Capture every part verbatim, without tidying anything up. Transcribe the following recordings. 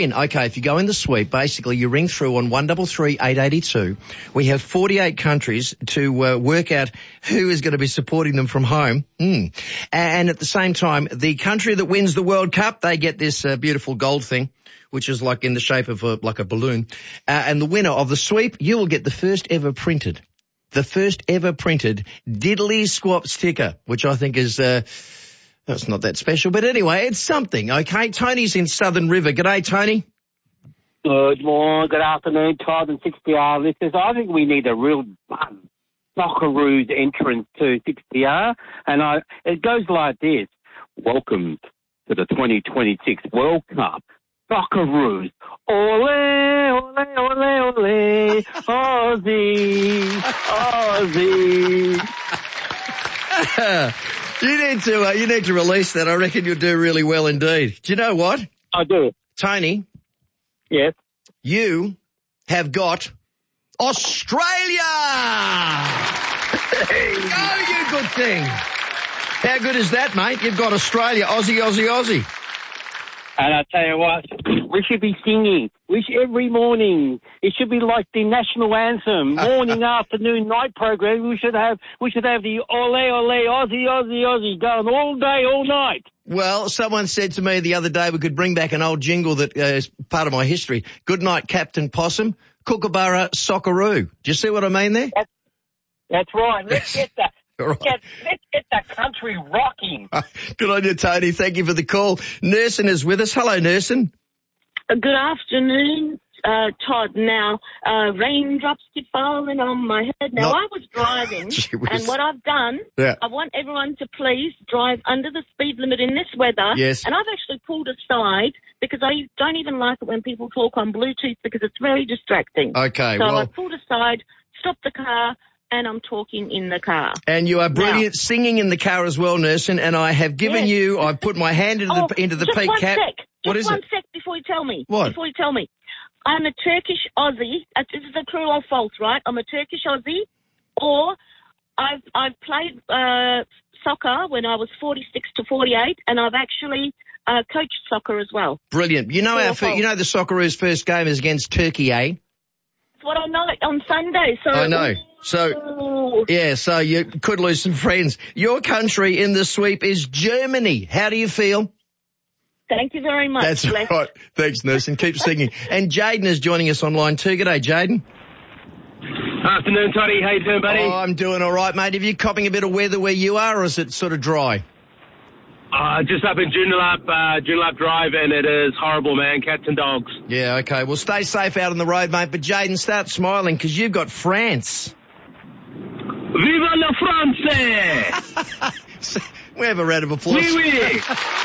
Okay, if you go in the sweep, basically you ring through on one three three eight eight two. We have forty-eight countries to uh, work out who is going to be supporting them from home. Mm. And at the same time, the country that wins the World Cup, they get this uh, beautiful gold thing, which is like in the shape of a, like a balloon. Uh, and the winner of the sweep, you will get the first ever printed, the first ever printed diddly squat sticker, which I think is... Uh, That's not that special, but anyway, it's something, okay? Tony's in Southern River. G'day, Tony. Good morning, good afternoon, Todd and sixty R listeners. I think we need a real fun Socceroos entrance to sixty R, and I, it goes like this. Welcome to the twenty twenty-six World Cup. Socceroos. Ole, ole, ole, ole, Aussie, Aussie. You need to uh, you need to release that. I reckon you'll do really well indeed. Do you know what? I do. Tony? Yes? You have got Australia! Hey. Go, you good thing. How good is that, mate? You've got Australia, Aussie, Aussie, Aussie. And I tell you what, we should be singing. We should, every morning. It should be like the national anthem, morning, afternoon, night program. We should have we should have the ole ole Aussie Aussie Aussie going all day, all night. Well, someone said to me the other day we could bring back an old jingle that uh, is part of my history. Good night, Captain Possum. Kookaburra Socceroo. Do you see what I mean there? That's, that's right. Let's get that. Right. Get, let's get that country rocking. Good on you, Tony. Thank you for the call. Nerson is with us. Hello, Nerson. Good afternoon, uh, Todd. Now, uh, raindrops keep falling on my head. Now, Not- I was driving, and what I've done, Yeah. I want everyone to please drive under the speed limit in this weather. Yes. And I've actually pulled aside because I don't even like it when people talk on Bluetooth because it's very distracting. Okay, so well- I pulled aside, stopped the car, and I'm talking in the car. And you are brilliant Now, singing in the car as well, Nerson, and I have given Yes. you, I've put my hand into the, oh, into the just peak one cap. Sec. What Just is one it? sec before you tell me. What? Before you tell me. I'm a Turkish Aussie. Uh, This is a true or false, right? I'm a Turkish Aussie. Or I've I've played uh, soccer when I was forty-six to forty-eight, and I've actually uh, coached soccer as well. Brilliant. You know True our or fir- false? you know the Socceroos' first game is against Turkey, eh? That's what I know on Sunday. So I know. So, Ooh. yeah, so you could lose some friends. Your country in the sweep is Germany. How do you feel? Thank you very much. That's Bless. right. Thanks, Nerson. Keep singing. And Jaden is joining us online too. G'day, Jaden. Afternoon, Toddy. How you doing, buddy? Oh, I'm doing all right, mate. Have you copping a bit of weather where you are, or is it sort of dry? Uh, just up in Joondalup, uh, Joondalup Drive, and it is horrible, man. Cats and dogs. Yeah, okay. Well, stay safe out on the road, mate. But Jaden, start smiling because you've got France. Viva la France! We have a round of applause. Oui, oui.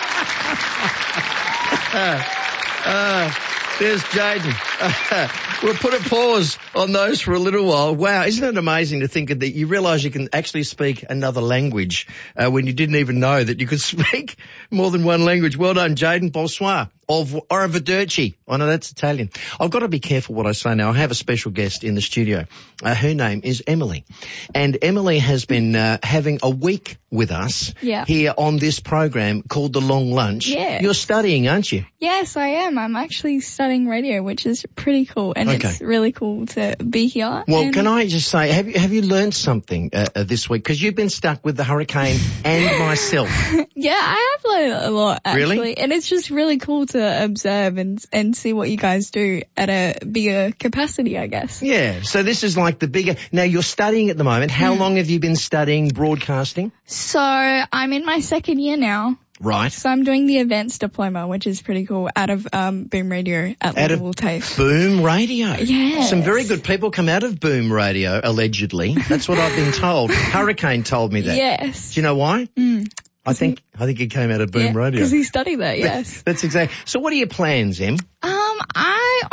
Uh, there's Jaden. We'll put a pause on those for a little while. Wow, isn't it amazing to think that you realise you can actually speak another language uh, when you didn't even know that you could speak more than one language. Well done, Jaden. Bonsoir. Of Arrivederci. I know that's Italian. I've got to be careful what I say now. I have a special guest in the studio. Uh, her name is Emily. And Emily has been uh, having a week with us Yeah. here on this program called The Long Lunch. Yeah. You're studying, aren't you? Yes, I am. I'm actually studying radio, which is pretty cool, and Okay. it's really cool to be here. Well, and can I just say, have you have you learned something uh, uh, this week? Because you've been stuck with the hurricane and myself. Yeah, I have learned a lot, actually. Really? And it's just really cool to observe and and see what you guys do at a bigger capacity, I guess. Yeah, so this is like the bigger... Now, you're studying at the moment. How Hmm. long have you been studying broadcasting? So I'm in my second year now. Right. So I'm doing the advanced diploma, which is pretty cool, out of um, Boom Radio at Out of Liverpool TAFE. Boom Radio. Yes. Some very good people come out of Boom Radio, allegedly. That's what I've been told. Hurricane told me that. Yes. Do you know why? Mm. I think I think he came out of Boom Yeah, Radio. because he studied there, yes. That's exactly. So what are your plans, Em? Um, I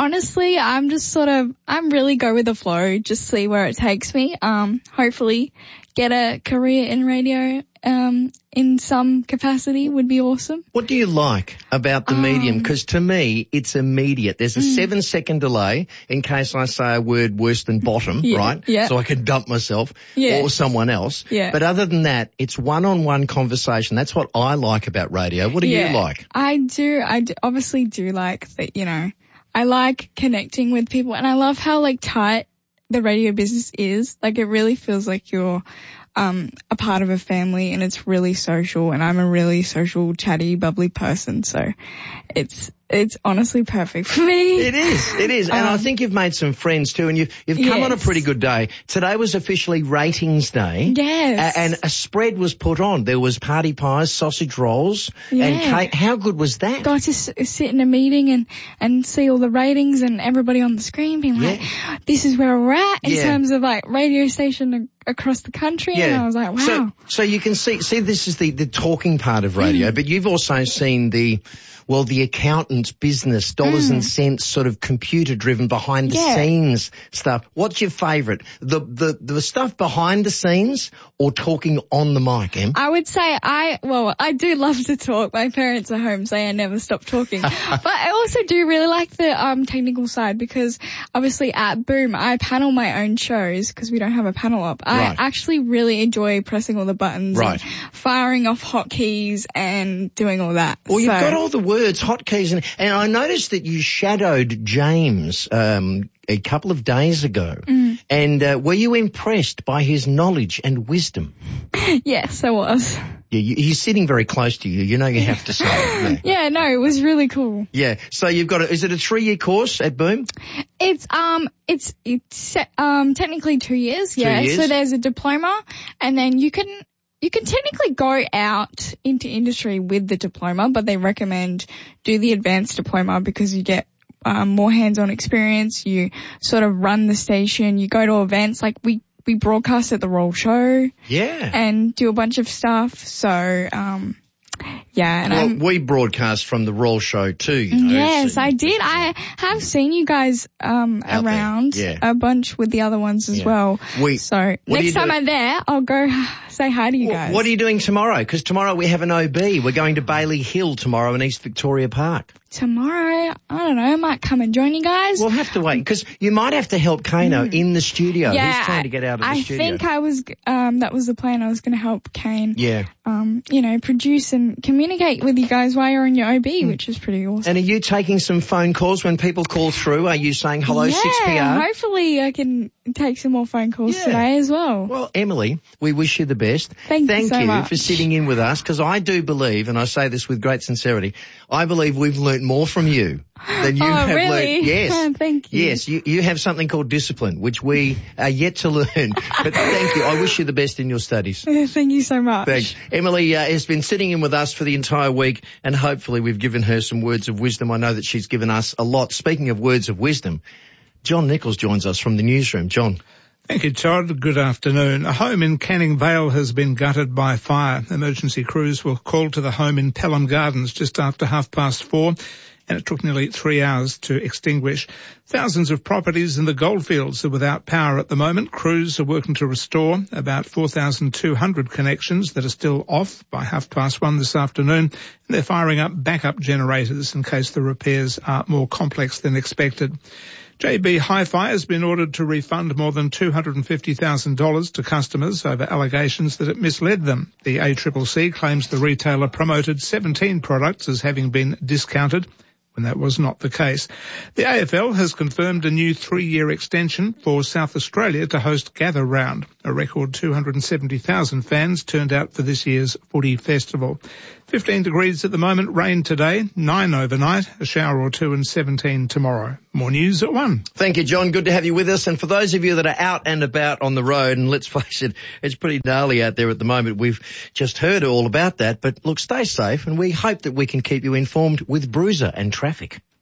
honestly, I'm just sort of, I'm really go with the flow, just see where it takes me. Um, hopefully get a career in radio, um, in some capacity would be awesome. What do you like about the Um, medium? Because to me, it's immediate. There's a mm. seven second delay in case I say a word worse than bottom, Yeah, right? yeah. So I can dump myself Yeah. or someone else. Yeah. But other than that, it's one-on-one conversation. That's what I like about radio. What do Yeah, you like? I do, I do, obviously do like that, you know, I like connecting with people, and I love how like tight the radio business is. Like it really feels like you're um a part of a family, and it's really social, and I'm a really social, chatty, bubbly person, so it's it's honestly perfect for me. It is, it is. And Um, I think you've made some friends too, and you've, you've come on a Yes. pretty good day. Today was officially ratings day. Yes. A- and a spread was put on. There was party pies, sausage rolls, Yeah. and cake. How good was that? Got to s- sit in a meeting and, and see all the ratings and everybody on the screen being like, this is where we're at in Yeah. terms of like radio station a- across the country. And I was like, wow. So, so you can see, see this is the, the talking part of radio, Mm. but you've also seen the, well, the accountant's business, dollars Mm. and cents sort of computer driven behind the Yeah. scenes stuff. What's your favourite? The, the, the stuff behind the scenes or talking on the mic, Em? I would say I, well, I do love to talk. My parents at home say I never stop talking. But I also do really like the um technical side, because obviously at Boom, I panel my own shows because we don't have a panel up. Right. I actually really enjoy pressing all the buttons Right. and firing off hotkeys and doing all that. Well, you've So- got all the words, hotkeys, and, and I noticed that you shadowed James um, a couple of days ago. Mm. And uh, were you impressed by his knowledge and wisdom? Yes, I was. Yeah, you, he's sitting very close to you. You know you have to say it. Yeah. Yeah, no, it was really cool. Yeah. So you've got a, is it a three-year course at Boom? It's um, it's it's um technically two years. Yeah. years? So there's a diploma, and then you can you can technically go out into industry with the diploma, but they recommend do the advanced diploma because you get um, more hands-on experience. You sort of run the station. You go to events like we. We broadcast at the Royal Show Yeah. and do a bunch of stuff. So, um, yeah. And Well, I'm, we broadcast from the Royal Show too, you know. yes, so- I did. I have seen you guys um Out there, around yeah. a bunch with the other ones as Yeah. well. We- so what do you next time do? I'm there, I'll go say hi to you Wh- guys. What are you doing tomorrow? Because tomorrow we have an O B. We're going to Bailey Hill tomorrow in East Victoria Park. Tomorrow, I don't know, I might come and join you guys. We'll have to wait because you might have to help Kano in the studio. Mm. yeah, He's trying to get out of the I studio. think I was, um, that was the plan. I was going to help Kane, Yeah. um, you know, produce and communicate with you guys while you're on your O B, which is pretty awesome. And are you taking some phone calls when people call through? Are you saying hello, yeah, six P R? hopefully I can take some more phone calls Yeah. today as well. Well, Emily, we wish you the best. Thank you so you much. for sitting in with us, because I do believe, and I say this with great sincerity, I believe we've learnt more from you than you Oh, have really? learnt. Yes. Thank you. Yes, you, you have something called discipline, which we are yet to learn. But thank you. I wish you the best in your studies. Thank you so much. Thanks. Emily uh, has been sitting in with us for the entire week, and hopefully we've given her some words of wisdom. I know that she's given us a lot. Speaking of words of wisdom, John Nichols joins us from the newsroom. John. Thank you, Todd. Good afternoon. A home in Canning Vale has been gutted by fire. Emergency crews were called to the home in Pelham Gardens just after half past four, and it took nearly three hours to extinguish. Thousands of properties in the goldfields are without power at the moment. Crews are working to restore about four thousand two hundred connections that are still off by half past one this afternoon, and they're firing up backup generators in case the repairs are more complex than expected. J B Hi-Fi has been ordered to refund more than two hundred fifty thousand dollars to customers over allegations that it misled them. The A C C C claims the retailer promoted seventeen products as having been discounted, when that was not the case. The A F L has confirmed a new three-year extension for South Australia to host Gather Round. A record two hundred seventy thousand fans turned out for this year's footy festival. fifteen degrees at the moment, rain today, nine overnight, a shower or two, and seventeen tomorrow. More news at one. Thank you, John. Good to have you with us. And for those of you that are out and about on the road, and let's face it, it's pretty gnarly out there at the moment. We've just heard all about that. But look, stay safe, and we hope that we can keep you informed with Bruiser and traffic.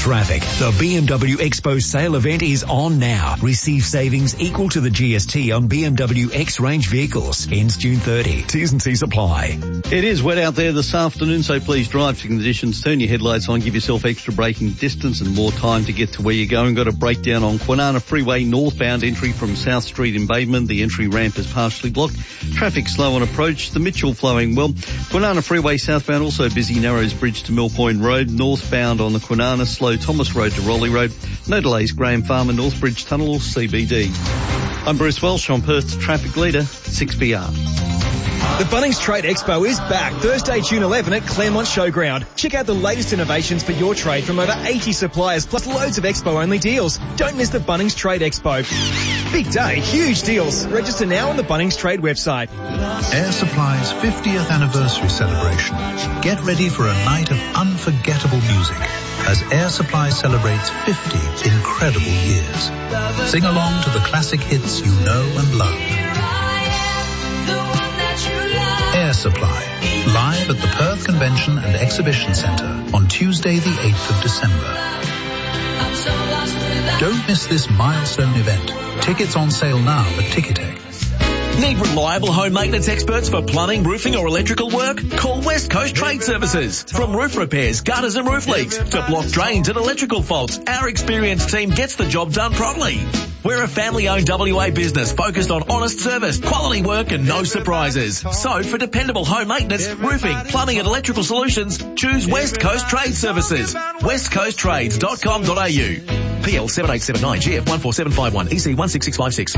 Traffic. The B M W Expo sale event is on now. Receive savings equal to the G S T on B M W X-Range vehicles. Ends June thirtieth. T's and C's apply. It is wet out there this afternoon, so please drive to conditions. Turn your headlights on. Give yourself extra braking distance and more time to get to where you're going. Got a breakdown on Kwinana Freeway northbound entry from South Street in Bateman. The entry ramp is partially blocked. Traffic slow on approach. The Mitchell flowing well. Kwinana Freeway southbound also busy. Narrows Bridge to Mill Point Road. Northbound on the Kwinana, slow Thomas Road to Raleigh Road. No delays, Graham Farmer, Northbridge Tunnel, C B D. I'm Bruce Welsh on Perth's traffic leader, six B R. The Bunnings Trade Expo is back Thursday, June eleventh at Claremont Showground. Check out the latest innovations for your trade from over eighty suppliers, plus loads of Expo-only deals. Don't miss the Bunnings Trade Expo. Big day, huge deals. Register now on the Bunnings Trade website. Air Supply's fiftieth anniversary celebration. Get ready for a night of unforgettable music as Air Supply celebrates fifty incredible years. Sing along to the classic hits you know and love. Air Supply, live at the Perth Convention and Exhibition Centre on Tuesday the eighth of December. Don't miss this milestone event. Tickets on sale now at Ticketek. Need reliable home maintenance experts for plumbing, roofing or electrical work? Call West Coast Trade Services. From roof repairs, gutters and roof leaks to blocked drains and electrical faults, our experienced team gets the job done properly. We're a family-owned W A business focused on honest service, quality work and no surprises. So for dependable home maintenance, roofing, plumbing and electrical solutions, choose West Coast Trade Services. west coast trades dot com dot a u. P L seven eight seven nine G F one four seven five one E C one six six five six.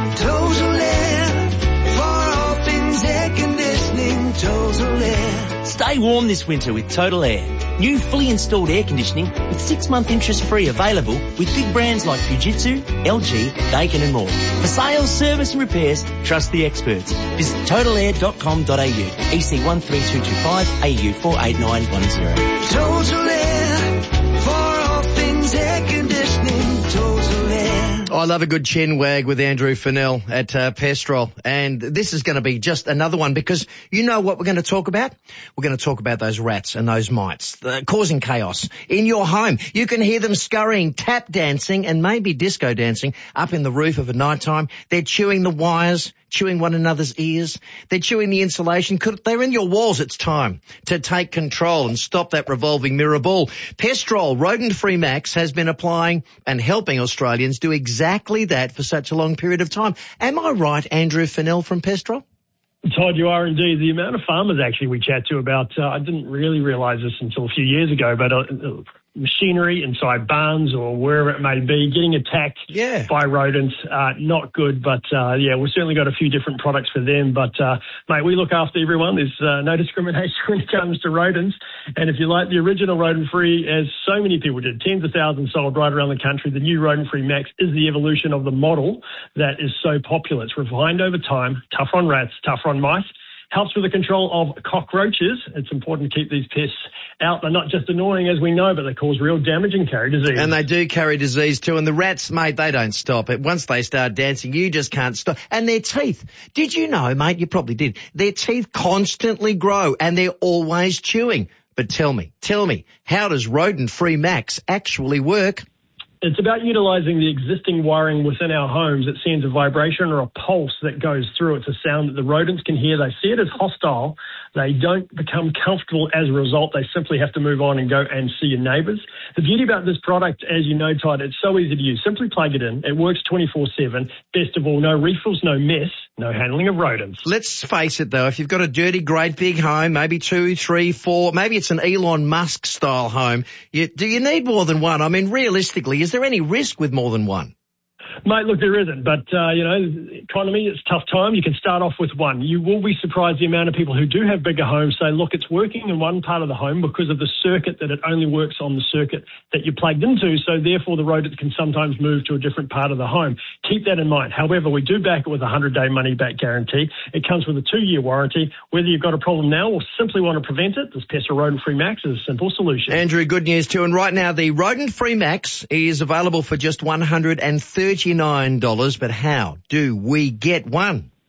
Total Air, for all things air conditioning, Total Air. Stay warm this winter with Total Air. New fully installed air conditioning with six-month interest-free available with big brands like Fujitsu, L G, Daikin and more. For sales, service and repairs, trust the experts. Visit total air dot com dot a u. E C one three two two five, A U four eight nine one zero. Total Air, for all things air conditioning, Total Air. I love a good chin wag with Andrew Fennell at uh, Pestrol. And this is going to be just another one because you know what we're going to talk about? We're going to talk about those rats and those mites uh, causing chaos in your home. You can hear them scurrying, tap dancing and maybe disco dancing up in the roof of a night time. They're chewing the wires, chewing one another's ears. They're chewing the insulation. They're in your walls. It's time to take control and stop that revolving mirror ball. Pestrol Rodent-Free Max has been applying and helping Australians do exactly that for such a long period of time. Am I right, Andrew Fennell from Pestrol? Todd, you are indeed. The amount of farmers actually we chat to about, uh, I didn't really realise this until a few years ago, but uh, machinery inside barns or wherever it may be, getting attacked yeah. by rodents, uh, not good. But, uh, yeah, we've certainly got a few different products for them. But, uh, mate, we look after everyone. There's uh, no discrimination when it comes to rodents. And if you like the original rodent-free, as so many people did, tens of thousands sold right around the country, the new rodent-free Max is the evolution of the model that is so popular. It's refined over time, tougher on rats, tougher on mice. Helps with the control of cockroaches. It's important to keep these pests out. They're not just annoying, as we know, but they cause real damage and carry disease. And they do carry disease too. And the rats, mate, they don't stop it. Once they start dancing, you just can't stop. And their teeth. Did you know, mate, you probably did, their teeth constantly grow and they're always chewing. But tell me, tell me, how does Rodent-Free Max actually work? It's about utilising the existing wiring within our homes. It sends a vibration or a pulse that goes through. It's a sound that the rodents can hear. They see it as hostile. They don't become comfortable as a result. They simply have to move on and go and see your neighbours. The beauty about this product, as you know, Todd, it's so easy to use. Simply plug it in. It works twenty-four seven. Best of all, no refills, no mess, no handling of rodents. Let's face it, though, if you've got a dirty, great big home, maybe two, three, four, maybe it's an Elon Musk-style home, you, do you need more than one? I mean, realistically, is there any risk with more than one? Mate, look, there isn't. But, uh, you know, economy, it's a tough time. You can start off with one. You will be surprised the amount of people who do have bigger homes say, look, it's working in one part of the home because of the circuit that it only works on the circuit that you're plugged into. So, therefore, the rodent can sometimes move to a different part of the home. Keep that in mind. However, we do back it with a hundred-day money-back guarantee. It comes with a two-year warranty. Whether you've got a problem now or simply want to prevent it, this Pestrol Rodent-Free Max is a simple solution. Andrew, good news too. And right now, the Rodent-Free Max is available for just one hundred thirty-nine dollars. But how do we get one?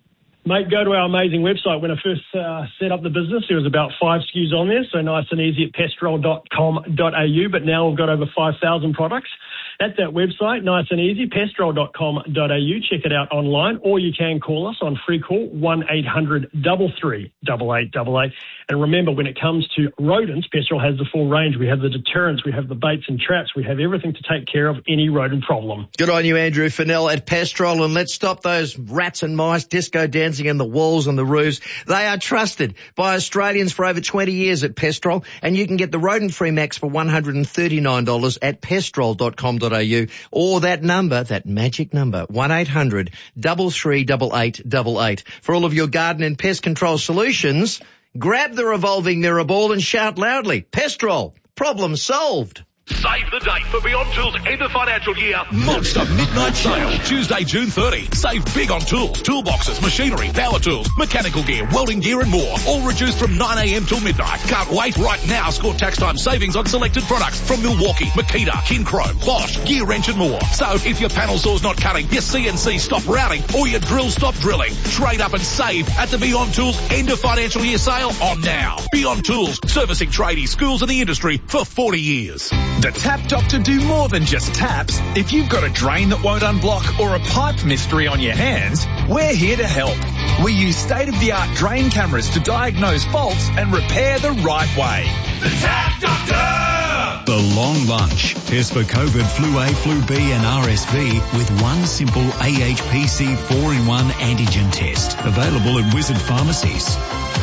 Mate, go to our amazing website. When I first uh, set up the business, there was about five S K Us on there, so nice and easy at pestrol dot com dot a u, but now we've got over five thousand products. At that website, nice and easy, pestrol dot com dot a u. Check it out online, or you can call us on free call, one eight hundred three three eight eight eight eight. And remember, when it comes to rodents, Pestrol has the full range. We have the deterrents, we have the baits and traps, we have everything to take care of any rodent problem. Good on you, Andrew Fennell at Pestrol, and let's stop those rats and mice disco dancing in the walls and the roofs. They are trusted by Australians for over twenty years at Pestrol, and you can get the rodent-free Max for one hundred thirty-nine dollars at pestrol dot com dot a u, or that number, that magic number, one eight hundred three three eight eight eight eight. For all of your garden and pest control solutions, grab the revolving mirror ball and shout loudly, Pestrol, problem solved. Save the date for Beyond Tools end of financial year Monster Midnight Sale. Tuesday, June thirtieth. Save big on tools, toolboxes, machinery, power tools, mechanical gear, welding gear and more. All reduced from nine a m till midnight. Can't wait. Right now, score tax time savings on selected products from Milwaukee, Makita, Kinchrome, Bosch, Gear Wrench and more. So if your panel saw's not cutting, your C N C stop routing, or your drill stop drilling, trade up and save at the Beyond Tools end of financial year sale on now. Beyond Tools, servicing tradies, schools and the industry for forty years. The Tap Doctor do more than just taps. If you've got a drain that won't unblock or a pipe mystery on your hands, we're here to help. We use state-of-the-art drain cameras to diagnose faults and repair the right way. The Tap Doctor! The Long Lunch. Test for COVID, Flu A, Flu B and R S V with one simple A H P C four in one antigen test. Available at Wizard Pharmacies.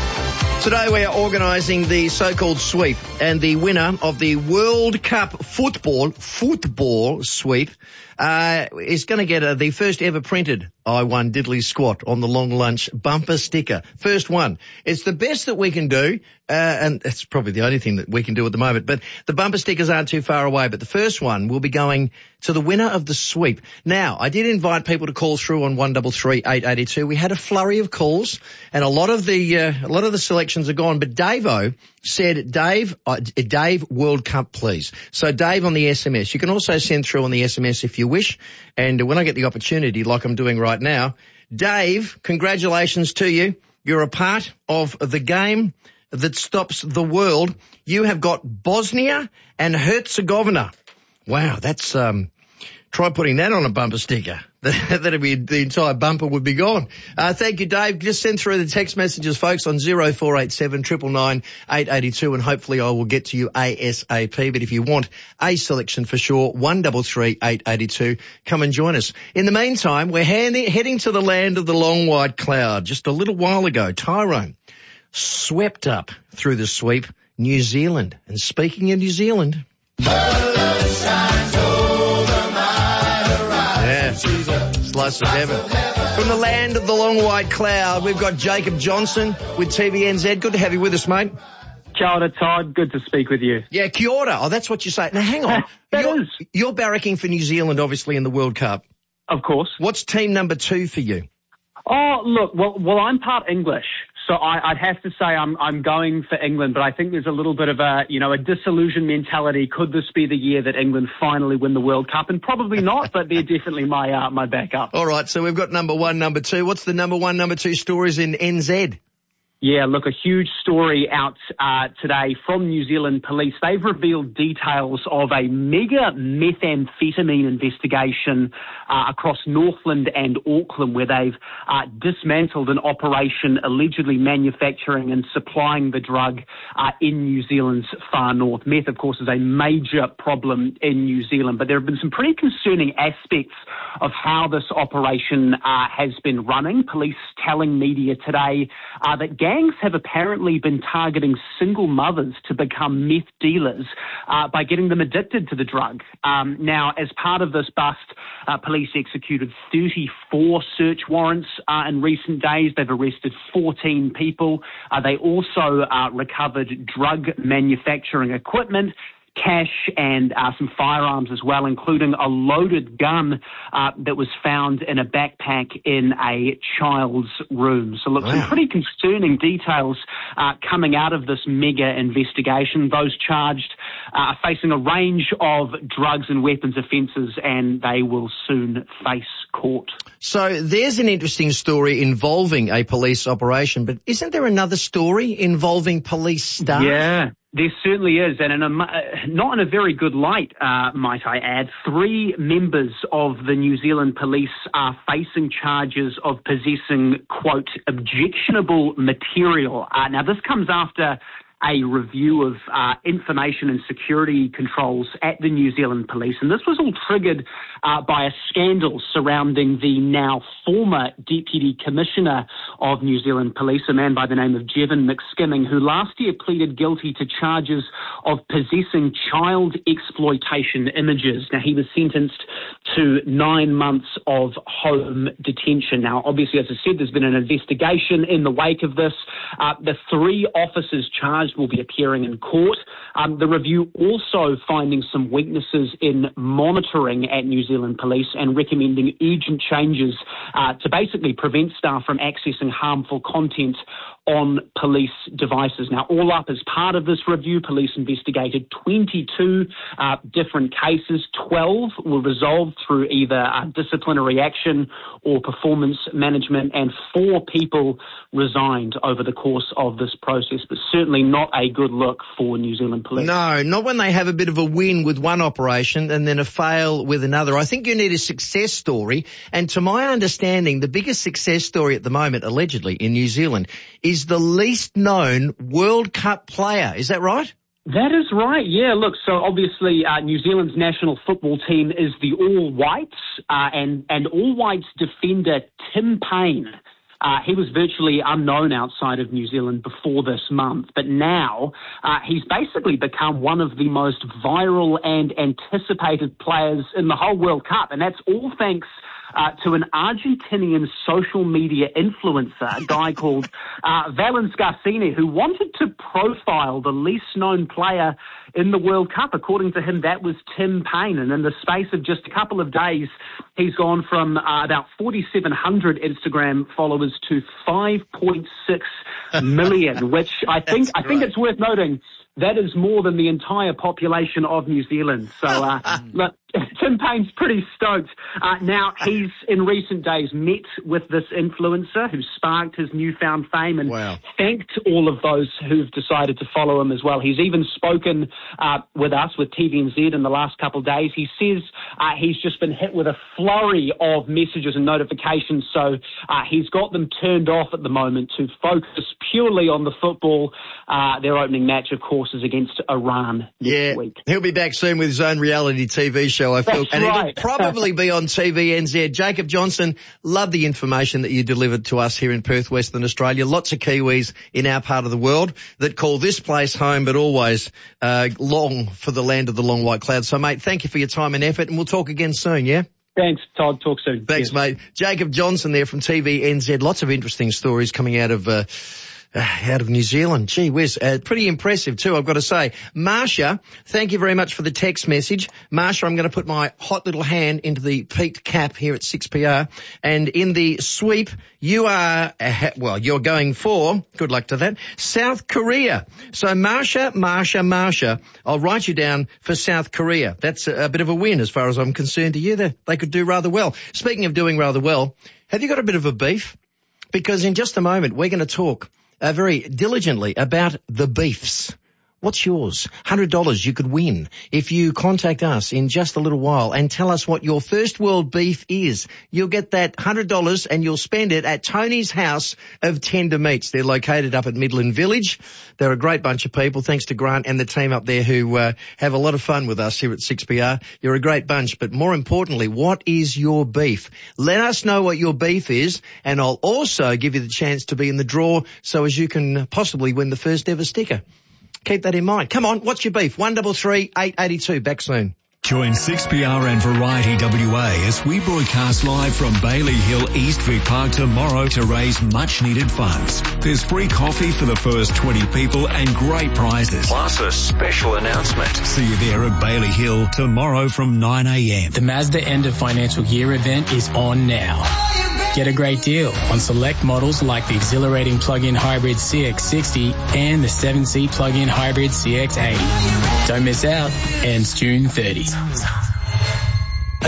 Today we are organising the so-called sweep, and the winner of the World Cup football, football sweep, uh, is going to get uh, the first ever printed I won Diddley Squat on the Long Lunch bumper sticker. First one. It's the best that we can do, uh, and it's probably the only thing that we can do at the moment, but the bumper stickers aren't too far away, but the first one will be going to the winner of the sweep. Now, I did invite people to call through on one three three eight eight two. We had a flurry of calls, and a lot of the, uh, a lot of the selections are gone, but Dave-O said, Dave, uh, Dave, World Cup, please. So Dave on the S M S. You can also send through on the S M S if you wish. And when I get the opportunity, like I'm doing right now, Dave, congratulations to you. You're a part of the game that stops the world. You have got Bosnia and Herzegovina. Wow, that's, um, try putting that on a bumper sticker. That'd be, the entire bumper would be gone. Uh, thank you, Dave. Just send through the text messages, folks, on zero four eight seven, nine nine nine, eight eight two, and hopefully I will get to you ASAP. But if you want a selection for sure, one three three eight eight two, come and join us. In the meantime, we're heading to the land of the long white cloud. Just a little while ago, Tyrone swept up through the sweep New Zealand. And speaking of New Zealand, yeah, slice of heaven. From the land of the long white cloud, we've got Jacob Johnson with T V N Z. Good to have you with us, mate. Kia ora, Todd. Good to speak with you. Yeah, kia ora. Oh, that's what you say. Now, hang on. that you're, is. You're barracking for New Zealand, obviously, in the World Cup. Of course. What's team number two for you? Oh, look, well, well, I'm part English, so I, I'd have to say I'm I'm going for England, but I think there's a little bit of a, you know, a disillusioned mentality. Could this be the year that England finally win the World Cup? And probably not, but they're definitely my uh, my backup. All right, so we've got number one, number two. What's the number one, number two stories in N Z? Yeah, look, a huge story out uh, today from New Zealand police. They've revealed details of a mega methamphetamine investigation uh, across Northland and Auckland, where they've uh, dismantled an operation allegedly manufacturing and supplying the drug uh, in New Zealand's far north. Meth, of course, is a major problem in New Zealand, but there have been some pretty concerning aspects of how this operation uh, has been running. Police telling media today uh, that gangs have apparently been targeting single mothers to become meth dealers uh, by getting them addicted to the drug. Um, now, as part of this bust, uh, police executed thirty-four search warrants uh, in recent days. They've arrested fourteen people. Uh, they also uh, recovered drug manufacturing equipment, cash and uh, some firearms as well, including a loaded gun uh, that was found in a backpack in a child's room. So look, wow. Some pretty concerning details uh, coming out of this mega investigation. Those charged uh, are facing a range of drugs and weapons offences, and they will soon face court. So there's an interesting story involving a police operation, but isn't there another story involving police staff? Yeah. There certainly is, and in a, not in a very good light, uh, might I add. Three members of the New Zealand Police are facing charges of possessing, quote, objectionable material. Uh, now, this comes after a review of uh, information and security controls at the New Zealand Police. And this was all triggered uh, by a scandal surrounding the now former Deputy Commissioner of New Zealand Police, a man by the name of Jevon McSkimming, who last year pleaded guilty to charges of possessing child exploitation images. Now, he was sentenced to nine months of home detention. Now, obviously, as I said, there's been an investigation in the wake of this. Uh, the three officers charged will be appearing in court. Um, the review also finding some weaknesses in monitoring at New Zealand Police and recommending urgent changes uh, to basically prevent staff from accessing harmful content on police devices. Now, all up, as part of this review, police investigated twenty-two uh, different cases. twelve were resolved through either uh, disciplinary action or performance management, and four people resigned over the course of this process, but certainly not a good look for New Zealand Police. No, not when they have a bit of a win with one operation and then a fail with another. I think you need a success story, and to my understanding, the biggest success story at the moment, allegedly, in New Zealand is the least known World Cup player. Is that right? That is right, yeah. Look, so obviously uh, New Zealand's national football team is the All Whites, uh, and, and All Whites defender Tim Payne. Uh, he was virtually unknown outside of New Zealand before this month, but now uh, he's basically become one of the most viral and anticipated players in the whole World Cup, and that's all thanks Uh, to an Argentinian social media influencer, a guy called uh, Valens Garcini, who wanted to profile the least known player in the World Cup. According to him, that was Tim Payne. And in the space of just a couple of days, he's gone from uh, about forty-seven hundred Instagram followers to five point six million, which I think I think it's worth noting. That is more than the entire population of New Zealand. So, uh, look, Tim Payne's pretty stoked. Uh, now, he's in recent days met with this influencer who sparked his newfound fame and wow. thanked all of those who've decided to follow him as well. He's even spoken uh, with us, with T V N Z, in the last couple of days. He says uh, he's just been hit with a flurry of messages and notifications, so uh, he's got them turned off at the moment to focus purely on the football. Uh, their opening match, of course, is against Iran next yeah, week. He'll be back soon with his own reality T V show, I feel. That's and right. It'll probably be on T V N Z. Jacob Johnson, love the information that you delivered to us here in Perth, Western Australia. Lots of Kiwis in our part of the world that call this place home, but always uh, long for the land of the long white clouds. So, mate, thank you for your time and effort, and we'll talk again soon, yeah? Thanks, Todd. Talk soon. Thanks, yes. mate. Jacob Johnson there from T V N Z. Lots of interesting stories coming out of... Uh, Uh, out of New Zealand. Gee whiz, uh, pretty impressive too, I've got to say. Marsha, thank you very much for the text message. Marsha, I'm going to put my hot little hand into the peaked cap here at six P R. And in the sweep, you are, uh, well, you're going for, good luck to that, South Korea. So Marsha, Marsha, Marsha, I'll write you down for South Korea. That's a, a bit of a win as far as I'm concerned to you. They, they could do rather well. Speaking of doing rather well, have you got a bit of a beef? Because in just a moment, we're going to talk Uh, very diligently about the beefs. What's yours? one hundred dollars you could win if you contact us in just a little while and tell us what your first world beef is. You'll get that one hundred dollars and you'll spend it at Tony's House of Tender Meats. They're located up at Midland Village. They're a great bunch of people, thanks to Grant and the team up there who uh, have a lot of fun with us here at six P R. You're a great bunch, but more importantly, what is your beef? Let us know what your beef is, and I'll also give you the chance to be in the draw so as you can possibly win the first ever sticker. Keep that in mind. Come on, what's your beef? one three three, eight eight two. Back soon. Join six P R and Variety W A as we broadcast live from Bailey Hill, East Vic Park tomorrow to raise much needed funds. There's free coffee for the first twenty people and great prizes. Plus a special announcement. See you there at Bailey Hill tomorrow from nine a.m. The Mazda End of Financial Year event is on now. Get a great deal on select models like the exhilarating plug-in hybrid C X sixty and the seven seat plug-in hybrid C X eighty. Don't miss out. Ends June thirtieth. Are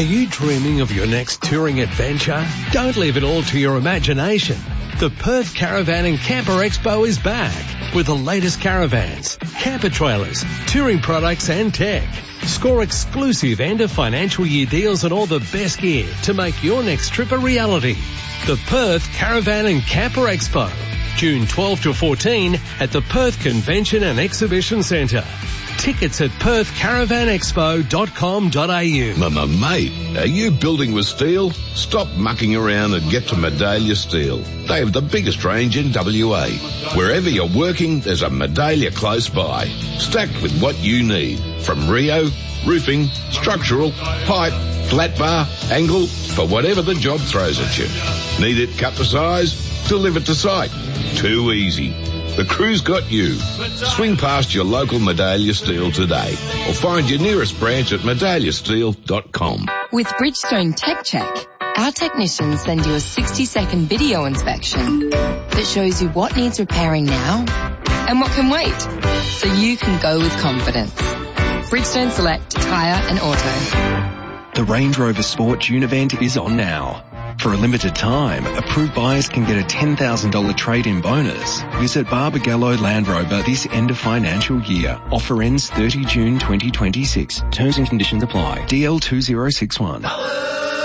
Are you dreaming of your next touring adventure? Don't leave it all to your imagination. The Perth Caravan and Camper Expo is back with the latest caravans, camper trailers, touring products and tech. Score exclusive end of financial year deals on all the best gear to make your next trip a reality. The Perth Caravan and Camper Expo, June twelfth to fourteenth at the Perth Convention and Exhibition Centre. Tickets at perth caravan expo dot com dot a u. Mama, mate, are you building with steel? Stop mucking around and get to Medallia Steel. They have the biggest range in W A. Wherever you're working, there's a Medallia close by, stacked with what you need. From Rio, roofing, structural, pipe, flat bar, angle, for whatever the job throws at you. Need it cut to size? Deliver to site. Too easy. The crew's got you. Swing past your local Medallia Steel today or find your nearest branch at medallia steel dot com. With Bridgestone Tech Check, our technicians send you a sixty second video inspection that shows you what needs repairing now and what can wait, so you can go with confidence. Bridgestone Select Tyre and Auto. The Range Rover Sport June event is on now. For a limited time, approved buyers can get a ten thousand dollars trade-in bonus. Visit Barbagallo Land Rover this end of financial year. Offer ends thirtieth of June twenty twenty-six. Terms and conditions apply. D L two zero six one.